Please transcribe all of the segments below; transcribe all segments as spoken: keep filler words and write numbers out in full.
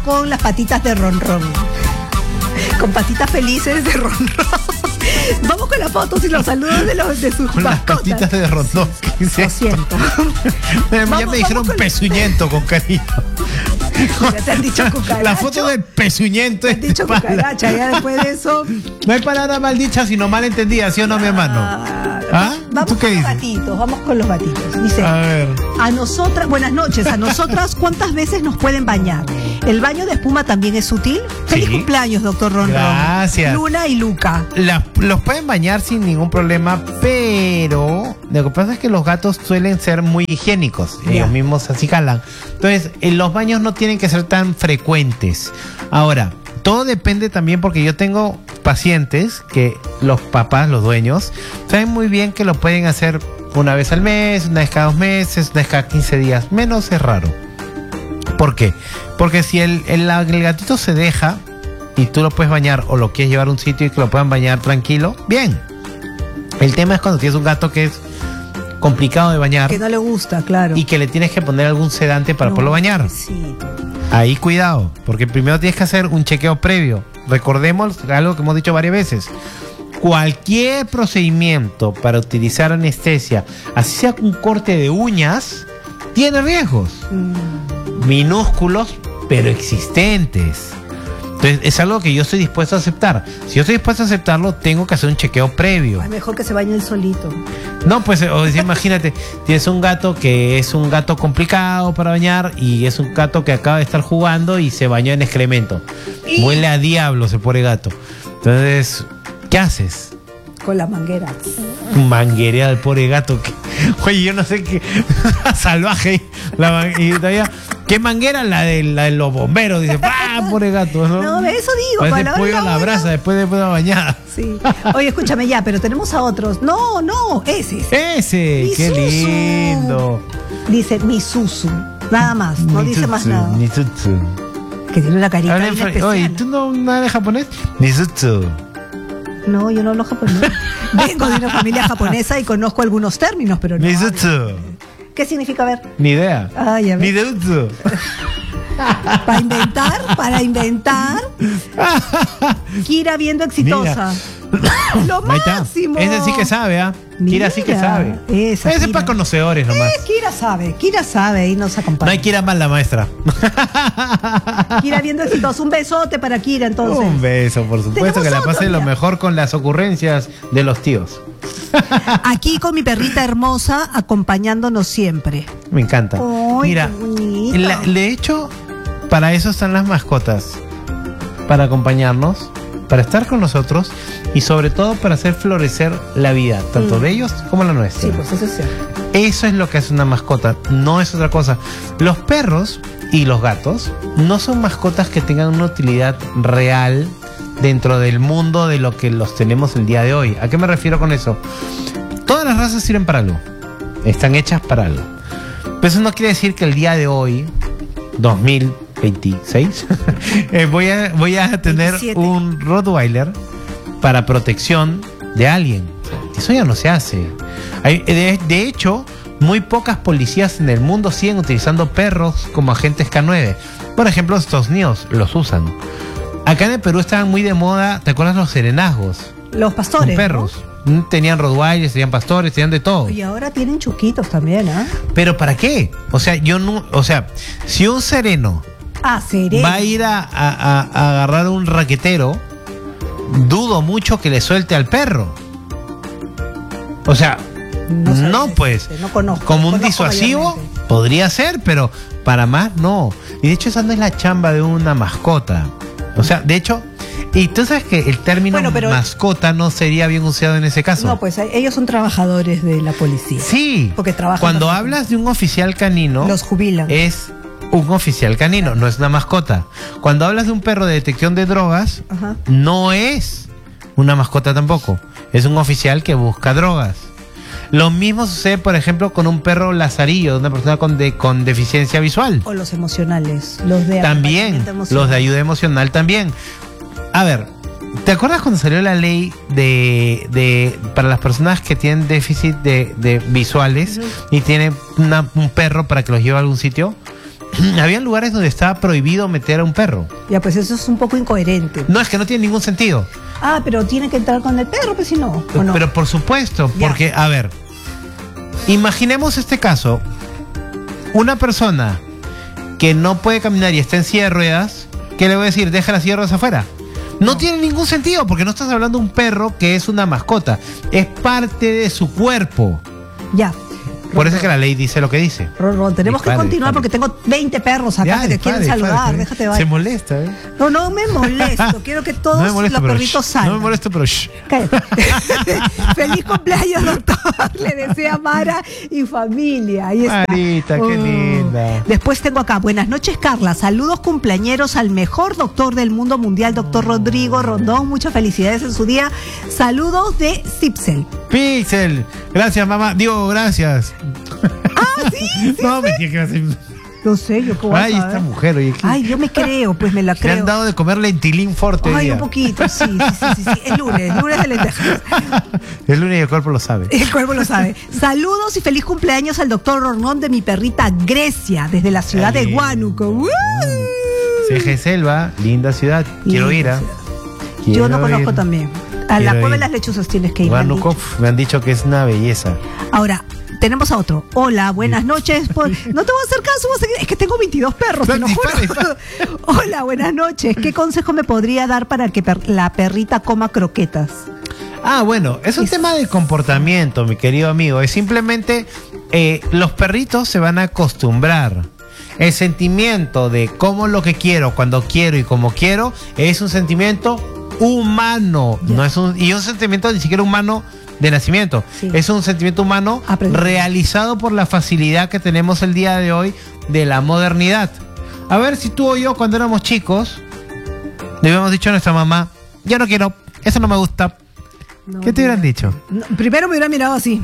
con las patitas de ronrón. Con patitas felices de ronrón. Vamos con las fotos y los saludos de, los, de sus con mascotas. Las patitas de rondón. Lo siento. Ya Vamos, me dijeron con... pezuñento con cariño. Ya te han dicho cucaracho. La foto del pezuñento. Te han dicho cucaracha. Ya después de eso. No hay palabra mal dicha, sino mal entendida, ¿sí o no, mi hermano? ¿Ah? Vamos ¿Tú qué con los dices? gatitos, vamos con los gatitos. Dice, a ver. A nosotras, buenas noches, a nosotras, ¿cuántas veces nos pueden bañar? ¿El baño de espuma también es útil? Feliz Sí. cumpleaños, doctor Ron. Gracias. Luna y Luca. La- los pueden bañar sin ningún problema, pero lo que pasa es que los gatos suelen ser muy higiénicos. Ya. Ellos mismos así jalan. Entonces, eh, los baños no tienen que ser tan frecuentes. Ahora, todo depende también porque yo tengo pacientes que los papás, los dueños, saben muy bien que lo pueden hacer una vez al mes, una vez cada dos meses, una vez cada quince días. Menos es raro. ¿Por qué? Porque si el, el, el gatito se deja y tú lo puedes bañar o lo quieres llevar a un sitio y que lo puedan bañar tranquilo, bien. El tema es cuando tienes un gato que es complicado de bañar Que no le gusta, claro. y que le tienes que poner algún sedante para No, poderlo bañar. sí. Ahí cuidado, porque primero tienes que hacer un chequeo previo. Recordemos algo que hemos dicho varias veces. Cualquier procedimiento para utilizar anestesia, así sea un corte de uñas, tiene riesgos. Mm. Minúsculos, pero existentes. Entonces, es algo que yo estoy dispuesto a aceptar. Si yo estoy dispuesto a aceptarlo, tengo que hacer un chequeo previo. Es mejor que se bañe él solito. No, pues, o sea, imagínate, tienes un gato que es un gato complicado para bañar y es un gato que acaba de estar jugando y se bañó en excremento. Y- Huele a diablo ese pobre gato. Entonces, ¿qué haces? Con la manguera. Manguerea al pobre gato. Que, oye, yo no sé qué. Salvaje. La, man- y todavía. ¿Qué manguera? La de, la de los bomberos. Dice, ¡ah, pobre gato! No, No, eso digo. Parece para la pollo a hora la de brasa después de una bañada. Sí. Oye, escúchame ya, pero tenemos a otros. No, no, ese es. Ese, Mi qué Susu. lindo. Dice mi Susu. Nada más, no dice más nada. Nizutsu. Que tiene una carita Habla en bien fr- especial. Oye, ¿tú no hablas japonés? Nizutsu. No, yo no hablo japonés. Vengo de una familia japonesa y conozco algunos términos, pero no. Nizutsu. hablo. ¿Qué significa ver? Ni idea. Ay, a ver. Nizutsu. Para inventar, para inventar. Kira viendo exitosa. Lo Ahí está. máximo. Ese sí que sabe, ¿ah? Kira sí que Mira, sabe. esa Ese es Kira. para conocedores nomás. Eh, Kira sabe, Kira sabe y nos No acompaña. hay Kira más la maestra. Kira viendo exitosa. Un besote para Kira entonces. Un beso, por supuesto, Tenemos que la otro, pase lo mira. mejor con las ocurrencias de los tíos. Aquí con mi perrita hermosa acompañándonos siempre. Me encanta. Ay, Mira, qué bonita. la- de hecho, para eso están las mascotas. Para acompañarnos, para estar con nosotros y sobre todo para hacer florecer la vida, tanto Mm. de ellos como la nuestra. Sí, pues eso es cierto. Eso es lo que hace una mascota, no es otra cosa. Los perros y los gatos no son mascotas que tengan una utilidad real dentro del mundo de lo que los tenemos el día de hoy. ¿A qué me refiero con eso? Todas las razas sirven para algo. Están hechas para algo. Pero eso no quiere decir que el día de hoy, dos mil veintiséis, eh, voy, a, voy a tener veintisiete. un Rottweiler para protección de alguien. Eso ya no se hace. Hay, de, de hecho, muy pocas policías en el mundo siguen utilizando perros como agentes K nueve. Por ejemplo, los Estados Unidos los usan. Acá en el Perú estaban muy de moda, ¿te acuerdas los serenazgos? Los pastores. Con perros. Mm, Tenían Rottweilers, tenían pastores, tenían de todo. ¿no? Y ahora tienen chuquitos también, ¿ah? ¿Pero para qué? O sea, yo no, o sea, si un sereno Ah, sereno. va a ir a, a- a- a agarrar un raquetero, dudo mucho que le suelte al perro. O sea, No no, sabía pues, decirte, no conozco, como un conozco disuasivo mayormente. podría ser, pero para más no. Y de hecho esa no es la chamba de una mascota. O sea, de hecho, y tú sabes que el término Bueno, pero- mascota no sería bien usado en ese caso. No, pues eh, ellos son trabajadores de la policía. Sí, Porque trabajan cuando con- hablas de un oficial canino, Los jubilan. es un oficial canino, no es una mascota. Cuando hablas de un perro de detección de drogas, Ajá. no es una mascota tampoco. Es un oficial que busca drogas. Lo mismo sucede, por ejemplo, con un perro lazarillo, una persona con, de, con deficiencia visual. O los emocionales. Los de También, acompañamiento emocional. los de ayuda emocional también. A ver, ¿te acuerdas cuando salió la ley de, de para las personas que tienen déficit de, de visuales Ujú. y tienen una- un perro para que los lleve a algún sitio? había lugares donde estaba prohibido meter a un perro. Ya, pues eso es un poco incoherente. No, es que no tiene ningún sentido. Ah, pero tiene que entrar con el perro, pues si no. ¿O no? Pero por supuesto, Ya. porque, a ver, imaginemos este caso, una persona que no puede caminar y está en silla de ruedas, ¿qué le voy a decir? Deja la silla de ruedas afuera. No, no tiene ningún sentido, porque no estás hablando de un perro que es una mascota, es parte de su cuerpo. Ya. Por eso es que la ley dice lo que dice. Ron, Ron, tenemos Dispare, que continuar dispare. porque tengo veinte perros acá Ya, que te dispare, quieren dispare, saludar. dispare. Déjate Se vaya. molesta, ¿eh? No, no me molesto. Quiero que todos No me molesto, los pero perritos shh, salgan. no me molesto, pero shh. Cállate. Feliz cumpleaños, doctor. Le desea Mara y familia. Ahí está. Marita, qué Oh. linda. Después tengo acá. Buenas noches, Carla. Saludos cumpleañeros al mejor doctor del mundo mundial, doctor Rodrigo Rondón. Muchas felicidades en su día. Saludos de Cipsel. Pixel, gracias mamá, digo gracias. Ah, sí, sí. No, me tiene que hacer. No sé, yo cómo voy a Ay, saber? esta mujer, oye, ¿qué? Ay, yo me creo, pues me la Le creo. han dado de comer lentilín forte hoy Ay, día. un poquito, sí, sí, sí, sí, sí. Es lunes, lunes de lentejas. El lunes y el cuerpo lo sabe. El cuerpo lo sabe. Saludos y feliz cumpleaños al doctor Rondón de mi perrita Grecia, desde la ciudad de Ay, Huánuco. ¡Uh! Ceje Selva, linda ciudad. Quiero Linda ir a. ciudad. Quiero Yo no conozco ir. también. A la Quiero cueva de ir. las lechuzas tienes que ir. me han Huánuco, dicho. pf, me han dicho que es una belleza. Ahora, tenemos a otro. Hola, buenas noches. Por- No te voy a hacer caso, voy a seguir- es que tengo veintidós perros, te lo Dispara, juro. dispara. Hola, buenas noches. ¿Qué consejo me podría dar para que per- la perrita coma croquetas? Ah, bueno, es un Es- tema de comportamiento, mi querido amigo. Es simplemente eh, los perritos se van a acostumbrar. El sentimiento de cómo lo que quiero, cuando quiero y como quiero, es un sentimiento humano. Ya. No es un, y un sentimiento ni siquiera humano de nacimiento. Sí. Es un sentimiento humano Aprendido. realizado por la facilidad que tenemos el día de hoy de la modernidad. A ver si tú o yo cuando éramos chicos le habíamos dicho a nuestra mamá, yo no quiero, eso no me gusta. No, ¿Qué te hubieran mira. dicho? No, primero me hubiera mirado así.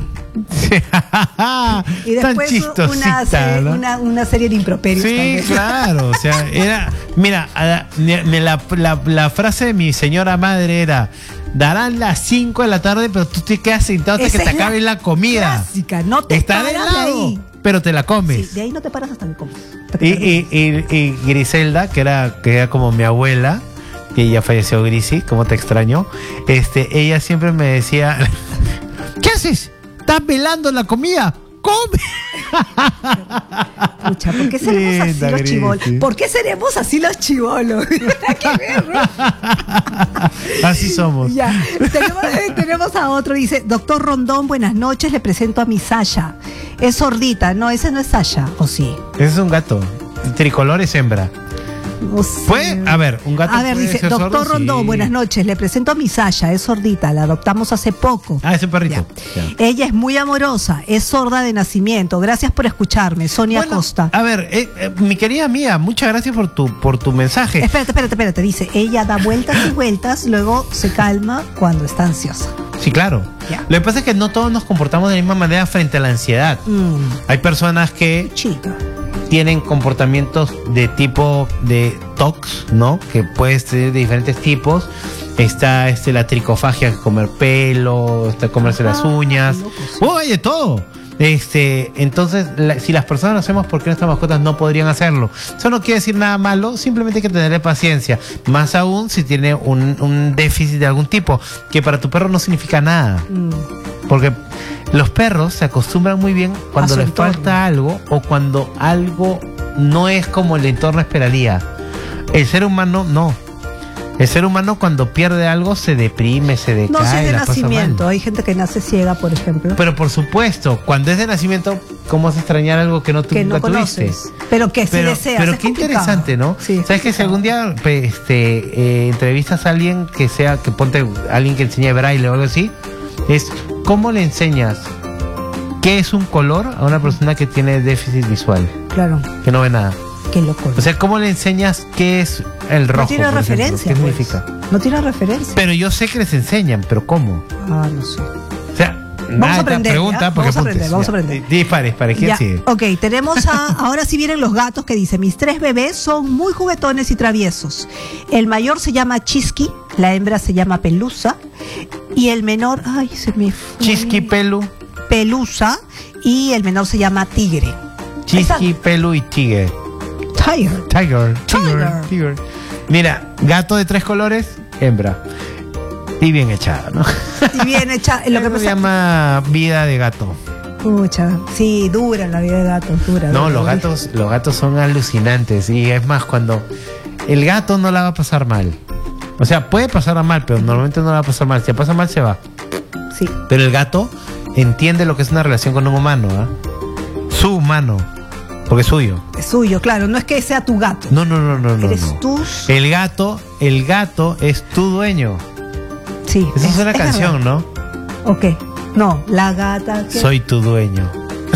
Y Tan después chistosita, una serie, ¿no? una, una serie de improperios. Sí, también. claro. O sea, era. Mira, a la, ne- ne- la, la- la frase de mi señora madre era: darán las cinco de la tarde, pero tú te quedas sentado hasta Esa que te es la acabe la comida. clásica, no te Está paras de de lado, ahí. pero te la Sí, comes. de ahí no te paras hasta que comes. hasta que Y, termines. y, y- y Griselda, que era, que era como mi abuela, que ya falleció, Grisi, como te extraño, este, ella siempre me decía: ¿qué haces? ¿Estás velando la comida? ¡Come! Pucha, ¿por qué seremos Linda, así los Grisi. chivolos? ¿Por qué seremos así los chivolos? Nada que ver, ¿no? Así somos. Ya, tenemos, tenemos a otro, dice, doctor Rondón, buenas noches, le presento a mi Sasha. Es sordita, no, ese no es Sasha, ¿o sí? Ese es un gato. Tricolor es hembra. No sé. ¿Puede? A ver, un gato A ver, puede dice, ser doctor sordo, Rondón, sí. buenas noches, le presento a mi Sasha, es sordita, la adoptamos hace poco. Ah, es un perrito. Ya. Ya. Ella es muy amorosa, es sorda de nacimiento. Gracias por escucharme, Sonia Bueno, Costa. a ver, eh, eh, mi querida mía, muchas gracias por tu, por tu mensaje. Espérate, espérate, espérate. Dice, ella da vueltas y vueltas, luego se calma cuando está ansiosa. Sí, claro. Ya. Lo que pasa es que no todos nos comportamos de la misma manera frente a la ansiedad. Mm, Hay personas que chica. tienen comportamientos de tipo de T O C, ¿no? Que puede ser de diferentes tipos. Está este, la tricofagia, comer pelo, está comerse las Ah, uñas. qué locos. ¡Oh, hay de todo! Este, entonces, la- si las personas lo hacemos, ¿por qué nuestras mascotas no podrían hacerlo? Eso no quiere decir nada malo, simplemente hay que tenerle paciencia. Más aún si tiene un, un déficit de algún tipo, que para tu perro no significa nada. Mm, Porque los perros se acostumbran muy bien cuando A su les entorno. falta algo o cuando algo no es como el entorno esperaría. El ser humano no. El ser humano cuando pierde algo se deprime, se decae, no, si es de la pasa nacimiento. mal. Hay gente que nace ciega, por ejemplo. Pero por supuesto, cuando es de nacimiento, ¿cómo vas a extrañar algo que no tú que nunca no tuviste? conoces. Pero que si Pero, deseas. pero es qué complicado. interesante, ¿no? Sí, es ¿Sabes que si algún día pe- este, eh, entrevistas a alguien que sea, que ponte a alguien que enseñe braille o algo así, es cómo le enseñas qué es un color a una persona que tiene déficit visual, Claro, que no ve nada? qué loco. O sea, ¿cómo le enseñas qué es el rojo? no tiene por ejemplo? referencia. ¿Qué pues. significa? No tiene referencia. Pero yo sé que les enseñan, pero ¿cómo? Ah, no sé. O sea, Vamos nada, a te aprender, pregunta ¿ya? porque Vamos a aprender, apuntes, vamos ya. a aprender. Dispare, dispare. ¿Quién Ya, sigue? ok, tenemos a, ahora sí vienen los gatos que dice, mis tres bebés son muy juguetones y traviesos. El mayor se llama Chisqui, la hembra se llama Pelusa y el menor, ay, se me fue. Chisqui, pelu. Pelusa y el menor se llama Tigre. Chisqui, pelu y tigre. Tiger. Tiger. Tiger. Tiger. Tiger. Mira, gato de tres colores, hembra. Y bien echada, ¿no? Y bien hecha. Lo que Eso pasa se llama vida de gato. Pucha, sí, dura la vida de gato, dura. No, dura, los dura. gatos, los gatos son alucinantes. Y es más, cuando el gato no la va a pasar mal. O sea, puede pasarla mal, pero normalmente no la va a pasar mal. Si la pasa mal, se va. Sí. Pero el gato entiende lo que es una relación con un humano, ¿ah? Su humano. Porque es suyo. Es suyo, claro. No es que sea tu gato. No, no, no, no, no. Eres no. tú. El gato, el gato es tu dueño. Sí. Esa es, una canción, verdad. ¿no? Ok. No, la gata. Que... Soy tu dueño.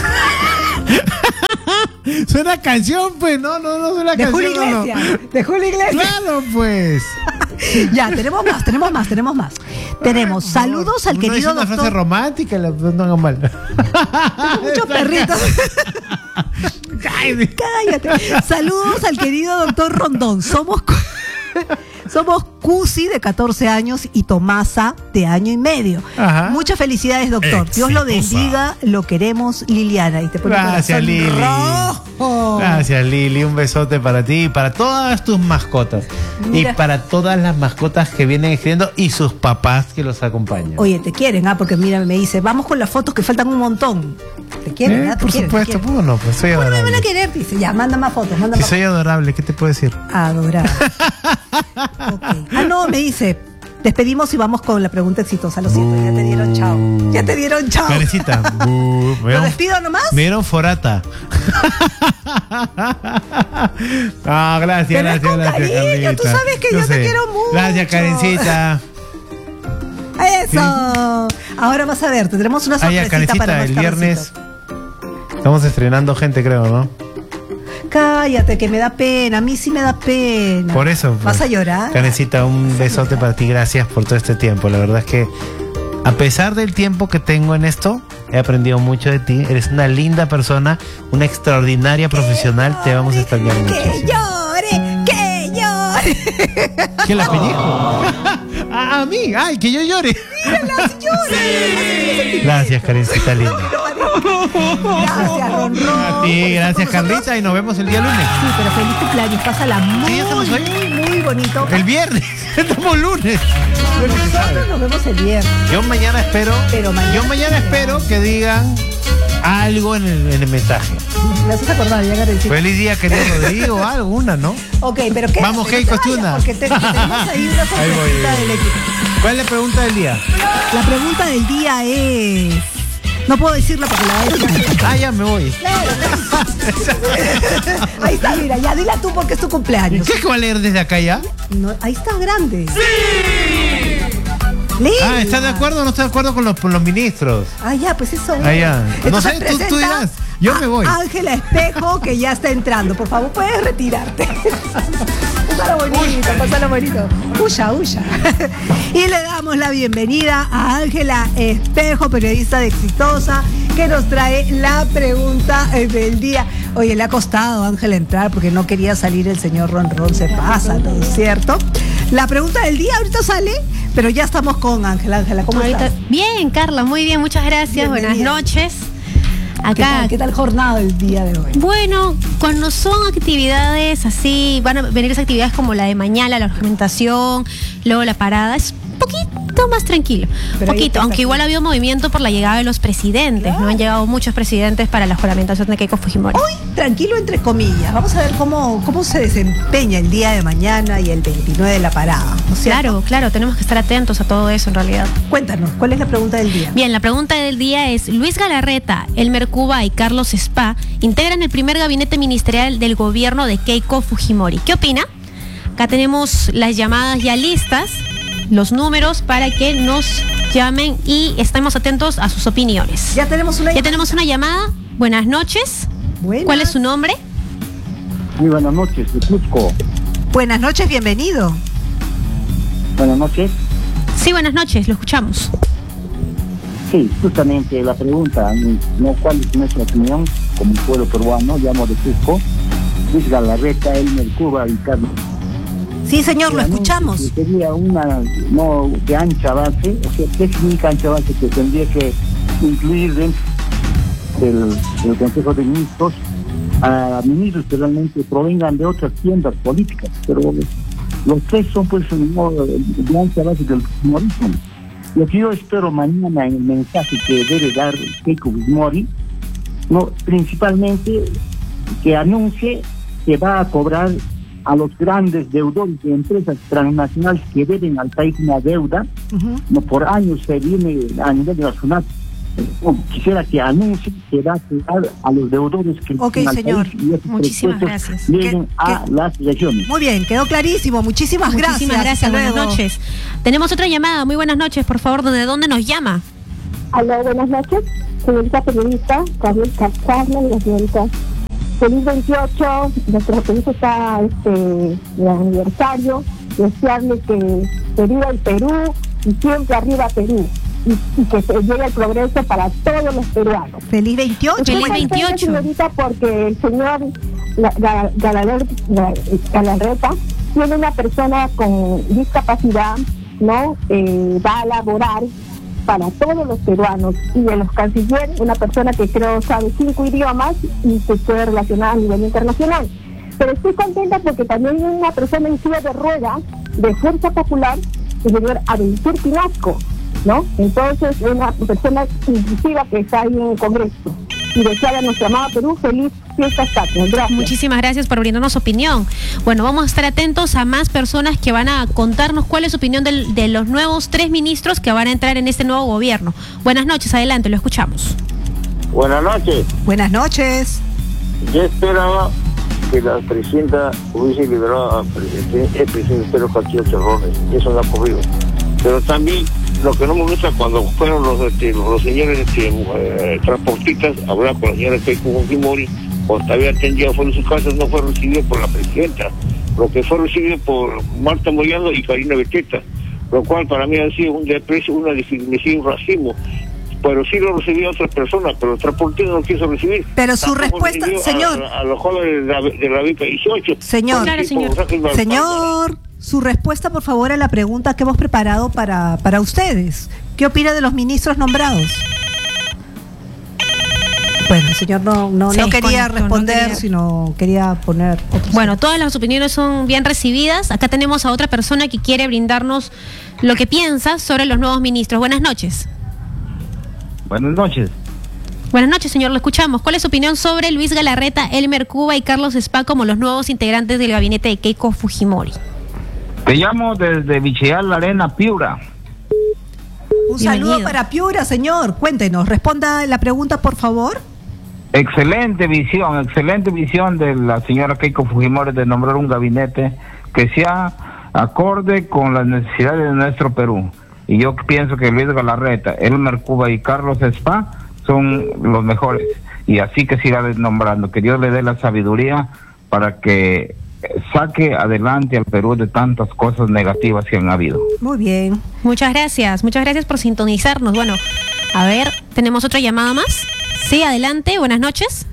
Suena canción, pues. No, no, no suena De canción. Julio no. Iglesias. De Julio Iglesias. Claro, pues. Ya, tenemos más, tenemos más, tenemos más. Tenemos saludos al Uno querido dice una doctor. frase romántica, la, no hagan mal. Tengo muchos perritos. Cállate. Saludos al querido doctor Rondón. Somos cu- Somos Cusi de catorce años y Tomasa de año y medio. Ajá. Muchas felicidades, doctor. Dios lo Exitosa. bendiga. Lo queremos, Liliana. Y te pone el Gracias, corazón Lili. rojo. Gracias, Lili. Un besote para ti y para todas tus mascotas. Mira. Y para todas las mascotas que vienen escribiendo y sus papás que los acompañan. Oye, te quieren, ah, porque mira, me dice, vamos con las fotos que faltan un montón. Te quieren, ¿Eh? ah, te Por quieren, te supuesto, quieren. ¿cómo no? Pues soy ¿Cómo no me van a adorable. querer? Dice, ya, manda más fotos, manda Si más soy adorable, ¿qué te puedo decir? Adorable. Ok. Ah, no, me dice, despedimos y vamos con la pregunta exitosa. Lo siento, ya te dieron chao. Ya te dieron chao. Carecita. Bu, me ¿Lo dieron- despido nomás? Me dieron forata. Ah, gracias, Pero es gracias, con gracias, cariño, Carlita. tú sabes que yo te sé. quiero mucho. Gracias, Karencita. Eso. Ahora vas a ver, tendremos una Ah, ya, sorpresita para Karencita, el nuestro viernes besito. estamos estrenando gente, creo, ¿no? Cállate, que me da pena. A mí sí me da pena. Por eso. ¿Vas pues, a llorar? Karencita, un besote para ti. Gracias por todo este tiempo. La verdad es que, a pesar del tiempo que tengo en esto, he aprendido mucho de ti. Eres una linda persona, una extraordinaria profesional. Te vamos a extrañar Que muchísimo. llore, que llore. ¿Quién la pellizco? a, a mí, ay, que yo llore. Míralas, llore. Gracias, Karencita linda. Gracias, Ron Ron. A ti, gracias, Carlita, y nos vemos el día lunes. Sí, pero feliz cumpleaños. Pásala muy, ¿Sí, ya estamos hoy? muy, muy bonito. El viernes, estamos lunes. Nosotros nos vemos el viernes. Yo mañana espero, Pero mañana- yo mañana espero que digan algo en el, en el mensaje. Me haces acordar, ya Karencita. Feliz día, querido Rodrigo, alguna, ¿no? Ok, pero ¿qué? Vamos, Keiko Chuna. Porque te- tenemos ahí una Ahí voy. sorpresita del equipo. ¿Cuál es la pregunta del día? La pregunta del día es... No puedo decirla porque la va a decir. Ah, ya me voy. Claro, ahí está, mira, ya dila tú porque es tu cumpleaños. ¿Qué va a leer desde acá ya? No, ahí está grande. ¡Sí! Ah, ¿estás de acuerdo o no estás de acuerdo con los, con los ministros? Ah, ya, pues eso. Ah, ya. No Entonces sé, tú- tú presenta dirás. Yo me a voy. Ángela Espejo, que ya está entrando. Por favor, puedes retirarte. Pásalo bonito, pásalo bonito. Huya, huya. Y le damos la bienvenida a Ángela Espejo, periodista de Exitosa, que nos trae la pregunta eh, del día. Oye, le ha costado a Ángela entrar porque no quería salir el señor Ron Ron. Se pasa, ¿no es cierto? La pregunta del día ahorita sale, pero ya estamos con Ángela. Ángela, ¿cómo Ahorita- estás? Bien, Carla, muy bien, muchas gracias. Bienvenida. Buenas noches. ¿Qué Acá, tal, ¿Qué tal jornada el día de hoy? bueno, cuando son actividades así, van a venir esas actividades como la de mañana, la argumentación, luego la parada, es un poquito más tranquilo. Pero ahí Poquito, está aunque aquí. igual ha habido movimiento por la llegada de los presidentes, ¿no? Han llegado muchos presidentes para la juramentación de Keiko Fujimori. Hoy, tranquilo entre comillas, vamos a ver cómo, cómo se desempeña el día de mañana y el veintinueve de la parada. ¿No es cierto? Claro, claro, tenemos que estar atentos a todo eso en realidad. Cuéntanos, ¿cuál es la pregunta del día? Bien, la pregunta del día es, Luis Galarreta, Elmer Cuba y Carlos Spa integran el primer gabinete ministerial del gobierno de Keiko Fujimori. ¿Qué opina? Acá tenemos las llamadas ya listas, los números para que nos llamen y estemos atentos a sus opiniones. Ya tenemos una... Ya tenemos una llamada. Buenas noches. Buenas. ¿Cuál es su nombre? Muy buenas noches, de Cusco. Buenas noches, bienvenido. Buenas noches. Sí, buenas noches, lo escuchamos. Sí, justamente la pregunta, ¿no? ¿Cuál es nuestra opinión como pueblo peruano? Llamo de Cusco. Luis Galarreta, Elmer Cuba y Carlos. Sí, señor, lo Realmente, escuchamos. que sería una, no de ancha base, o sea, ¿qué significa ancha base? Que tendría que incluir dentro del, del Consejo de Ministros a ministros que realmente provengan de otras tiendas políticas, pero los tres son pues blanca base del fujimorismo. Lo que yo espero mañana en el mensaje que debe dar Keiko Fujimori, no, principalmente que anuncie que va a cobrar a los grandes deudores de empresas transnacionales que deben al país una deuda, uh-huh. no por años se viene a nivel nacional. Quisiera que anuncie que va a pagar a los deudores que okay, al señor. país y esos muchísimas gracias. lleguen ¿Qué, a qué? las regiones. Muy bien, quedó clarísimo. Muchísimas, Muchísimas gracias. gracias. Buenas noches. Tenemos otra llamada. Muy buenas noches, por favor. ¿De dónde nos llama? Aló, buenas noches. Señorita periodista, Carmen Carmen, la señorita. Feliz veintiocho, nuestro país está este, de aniversario. Desearle que se viva el Perú y siempre arriba Perú. Y, y que se llegue el progreso para todos los peruanos. Feliz veintiocho. Feliz Estoy contenta, veintiocho. señorita, porque el señor Galarreta tiene una persona con discapacidad, ¿no? Eh, va a laborar para todos los peruanos, y de los cancilleres, una persona que creo sabe cinco idiomas y se puede relacionar a nivel internacional. Pero estoy contenta porque también hay una persona en silla de ruedas de Fuerza Popular, el señor Aventur Pinasco, ¿no? Entonces, una persona inclusiva que está ahí en el Congreso. Y desear a nuestro amado Perú feliz fiestas patrias. Gracias. Muchísimas gracias por brindarnos opinión. Bueno, vamos a estar atentos a más personas que van a contarnos cuál es su opinión del, de los nuevos tres ministros que van a entrar en este nuevo gobierno. Buenas noches, adelante, lo escuchamos. Buenas noches. Buenas noches. Yo esperaba que la presidenta hubiese liberado al presidente, el presidente Pedro Castillo Terrones. Eso no ha ocurrido. Pero también lo que no me gusta cuando fueron los este, los señores este, eh, transportistas a hablar con la señora Keiko Fujimori, cuando había atendido fuera de su casa, no fue recibido por la presidenta, lo que fue recibido por Marta Moyano y Karina Beteta, lo cual para mí ha sido un desprecio, una discriminación, un racismo. Pero sí lo recibió otras personas, pero el transportista no quiso recibir. Pero su Tampoco respuesta, señor. A, a los jóvenes de la, de la beca dieciocho. Señor, claro, señor. Señor, su respuesta, por favor, a la pregunta que hemos preparado para, para ustedes. ¿Qué opina de los ministros nombrados? Bueno, el señor no, no, Sí, no quería correcto, responder, no quería. sino quería poner... otros- Bueno, todas las opiniones son bien recibidas. Acá tenemos a otra persona que quiere brindarnos lo que piensa sobre los nuevos ministros. Buenas noches. Buenas noches. Buenas noches, señor, lo escuchamos. ¿Cuál es su opinión sobre Luis Galarreta, Elmer Cuba y Carlos Spa como los nuevos integrantes del gabinete de Keiko Fujimori? Te llamo desde Vichayal, La Arena, Piura. Un Bienvenido. saludo para Piura, señor. Cuéntenos, responda la pregunta, por favor. Excelente visión, excelente visión de la señora Keiko Fujimori de nombrar un gabinete que sea acorde con las necesidades de nuestro Perú. Y yo pienso que Luis Galarreta, Elmer Cuba y Carlos Spa son los mejores. Y así que siga nombrando. Que Dios le dé la sabiduría para que saque adelante al Perú de tantas cosas negativas que han habido. Muy bien. Muchas gracias, muchas gracias por sintonizarnos. Bueno, a ver, ¿tenemos otra llamada más? Sí, adelante, buenas noches.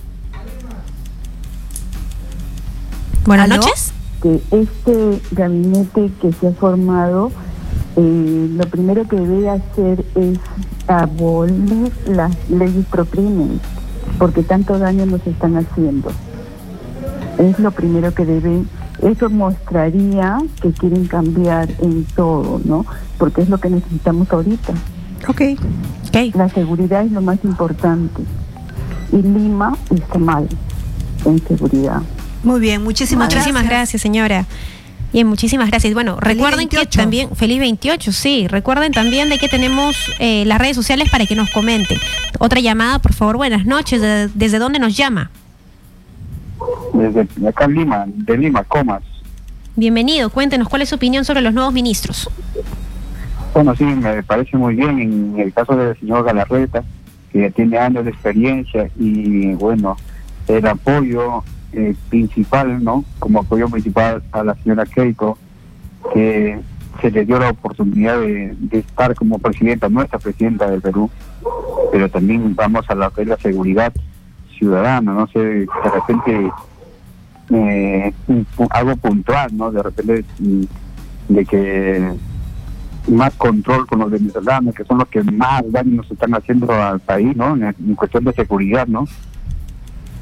Buenas ¿Aló? noches. Que este gabinete que se ha formado, eh, lo primero que debe hacer es abolir las leyes procrimen, porque tanto daño nos están haciendo. Es lo primero que deben, eso mostraría que quieren cambiar en todo, ¿no? Porque es lo que necesitamos ahorita. Ok. Ok. La seguridad es lo más importante. Y Lima está mal en seguridad. Muy bien, muchísimas, Muchísimas gracias, señora. Bien, muchísimas gracias. Bueno, Feliz recuerden veintiocho. que también, feliz veintiocho, sí, recuerden también de que tenemos eh, las redes sociales para que nos comenten. Otra llamada, por favor, buenas noches, ¿De- ¿desde dónde nos llama? Desde acá en Lima, de Lima, Comas. Bienvenido, cuéntenos cuál es su opinión sobre los nuevos ministros. Bueno, sí, me parece muy bien en el caso del señor Galarreta, que tiene años de experiencia y, bueno, el apoyo eh, principal, ¿no? Como apoyo principal a la señora Keiko, que se le dio la oportunidad de, de estar como presidenta, nuestra presidenta del Perú, pero también vamos a la, la seguridad ciudadana, no sé, de repente eh, un- algo puntual, ¿no? De repente mm, de que más control con los venezolanos, que son los que más daño nos están haciendo al país, ¿no? En, en cuestión de seguridad, ¿no?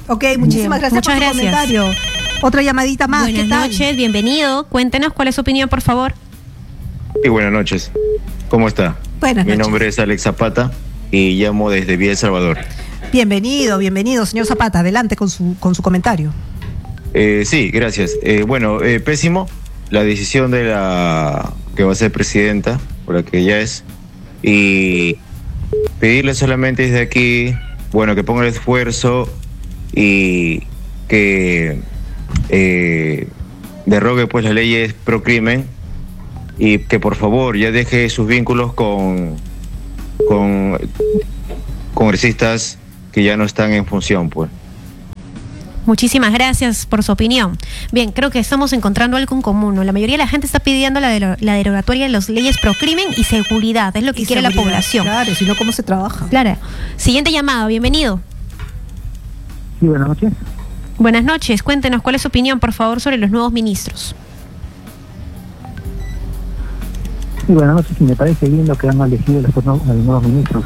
Ok, muchísimas Bien, gracias muchas por gracias. su comentario. Otra llamadita más. Buenas ¿Qué tal? noches, bienvenido. Cuéntenos cuál es su opinión, por favor. Sí, buenas noches. ¿Cómo está? Buenas Mi noches. nombre es Alex Zapata y llamo desde Villa El Salvador. Bienvenido, bienvenido, señor Zapata. Adelante con su, con su comentario. Eh, sí, gracias. Eh, bueno, eh, pésimo la decisión de la que va a ser presidenta, por la que ella es, y pedirle solamente desde aquí, bueno, que ponga el esfuerzo y que eh, derrogue pues las leyes pro crimen y que por favor ya deje sus vínculos con, con congresistas que ya no están en función, pues. Muchísimas gracias por su opinión. Bien, creo que estamos encontrando algo en común, ¿no? La mayoría de la gente está pidiendo la, de, la derogatoria de las leyes pro crimen y seguridad, es lo que Y quiere la seguridad, población. Claro, si no, ¿cómo se trabaja? Claro. Siguiente llamado, bienvenido. Sí, buenas noches. Buenas noches, cuéntenos cuál es su opinión, por favor, sobre los nuevos ministros. Sí, buenas noches. Y me parece bien lo que han elegido los nuevos, los nuevos ministros.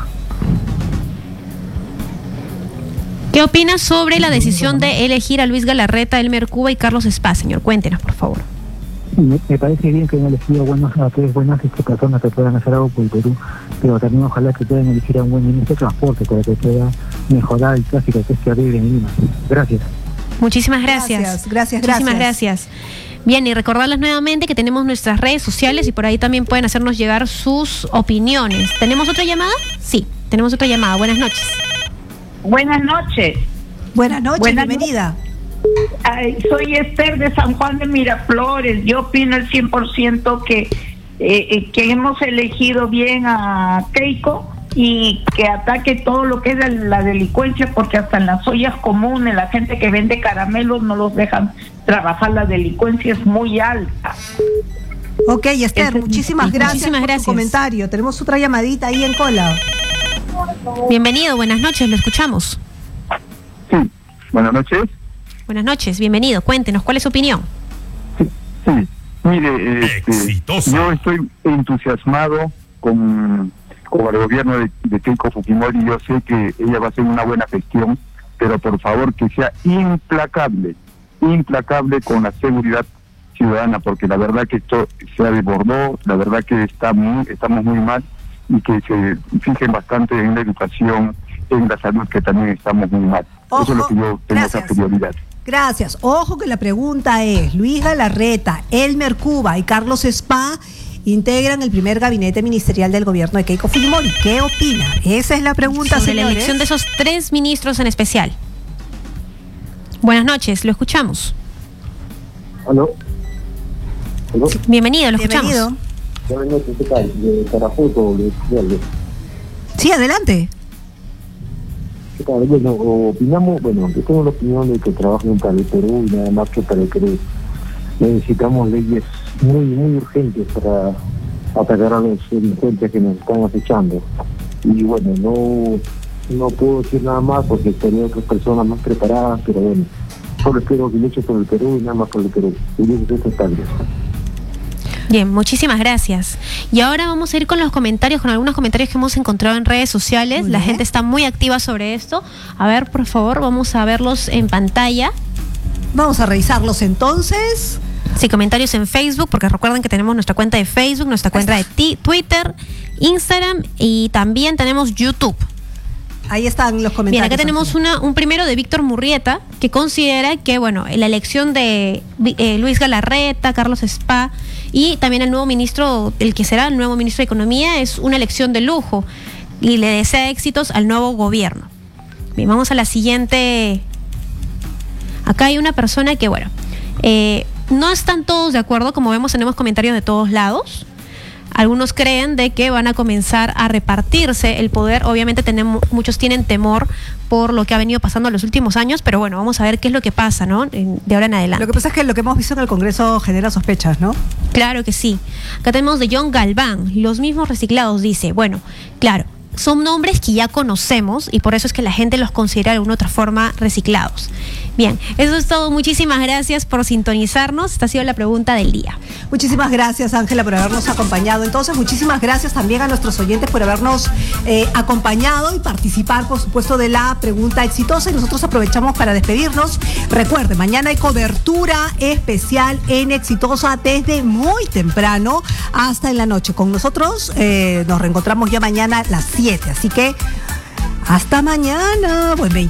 ¿Qué opina sobre la decisión de elegir a Luis Galarreta, Elmer Cuba y Carlos Spa, señor? Cuéntenos, por favor. Sí, me, me parece bien que han elegido buenos, a tres buenas este, personas que puedan hacer algo por el Perú, pero también ojalá que puedan elegir a un buen ministro de transporte para que pueda mejorar el tráfico que es terrible en Lima. Gracias. Muchísimas gracias. Gracias, gracias, Muchísimas gracias. gracias. Bien, y recordarles nuevamente que tenemos nuestras redes sociales y por ahí también pueden hacernos llegar sus opiniones. ¿Tenemos otra llamada? Sí, tenemos otra llamada. Buenas noches. Buenas noches. Buenas noches, Buenas bienvenida. Ay, soy Esther de San Juan de Miraflores. Yo opino al cien por ciento que, eh, eh, que hemos elegido bien a Keiko y que ataque todo lo que es la, la delincuencia, porque hasta en las ollas comunes la gente que vende caramelos no los dejan trabajar. La delincuencia es muy alta. Ok, Esther, Ese- muchísimas sí, gracias muchísimas por gracias. tu comentario. Tenemos otra llamadita ahí en cola. Bienvenido, buenas noches, lo escuchamos. Sí, buenas noches. Buenas noches, bienvenido. Cuéntenos, ¿cuál es su opinión? Sí, sí. Mire, este, Exitoso. yo estoy entusiasmado con, con el gobierno de, de Keiko Fujimori. Yo sé que ella va a hacer una buena gestión, pero por favor que sea implacable, implacable con la seguridad ciudadana, porque la verdad que esto se desbordó, la verdad que está muy, estamos muy mal, y que se fijen bastante en la educación, en la salud, que también estamos muy mal. Ojo, Eso es lo que yo tengo esa gracias. prioridad. Gracias. Ojo que la pregunta es, Luis Galarreta, Elmer Cuba y Carlos Spa integran el primer gabinete ministerial del gobierno de Keiko Fujimori. ¿Qué opina? Esa es la pregunta, Sobre la señores. elección de esos tres ministros en especial. Buenas noches, lo escuchamos. ¿Aló? ¿Aló? Bienvenido, lo escuchamos. Bienvenido. Buenas noches, ¿qué tal? De Carafoto, de Verde. Sí, adelante. ¿Qué tal? Bueno, opinamos, bueno, yo tengo la opinión de que trabajen para el Perú y nada más que para el Perú. Necesitamos leyes muy, muy urgentes para atacar a los delincuentes que nos están acechando. Y bueno, no, no puedo decir nada más porque tenía otras personas más preparadas, pero bueno, solo espero que luche por el Perú y nada más por el Perú. Y eso es esto tarde. Bien, muchísimas gracias. Y ahora vamos a ir con los comentarios, con algunos comentarios que hemos encontrado en redes sociales. Muy La bien. gente está muy activa sobre esto. A ver, por favor, vamos a verlos en pantalla. Vamos a revisarlos entonces. Sí, comentarios en Facebook, porque recuerden que tenemos nuestra cuenta de Facebook, nuestra cuenta de ti- Twitter, Instagram y también tenemos YouTube. Ahí están los comentarios. Bien, acá tenemos una, un primero de Víctor Murrieta, que considera que, bueno, la elección de eh, Luis Galarreta, Carlos Spa y también el nuevo ministro, el que será el nuevo ministro de Economía, es una elección de lujo y le desea éxitos al nuevo gobierno. Bien, vamos a la siguiente. Acá hay una persona que, bueno, eh, no están todos de acuerdo, como vemos tenemos comentarios de todos lados. Algunos creen de que van a comenzar a repartirse el poder. Obviamente tenemos, muchos tienen temor por lo que ha venido pasando en los últimos años, pero bueno, vamos a ver qué es lo que pasa, ¿no? En- De ahora en adelante. Lo que pasa es que lo que hemos visto en el Congreso genera sospechas, ¿no? Claro que sí. Acá tenemos de John Galván, los mismos reciclados, dice, bueno, claro, son nombres que ya conocemos y por eso es que la gente los considera de alguna otra forma reciclados. Bien, eso es todo. Muchísimas gracias por sintonizarnos. Esta ha sido la pregunta del día. Muchísimas gracias, Ángela, por habernos acompañado. Entonces, muchísimas gracias también a nuestros oyentes por habernos eh, acompañado y participar, por supuesto, de la pregunta exitosa. Y nosotros aprovechamos para despedirnos. Recuerden, mañana hay cobertura especial en Exitosa desde muy temprano hasta en la noche. Con nosotros eh, nos reencontramos ya mañana a las siete. Así que hasta mañana. Buen veinte.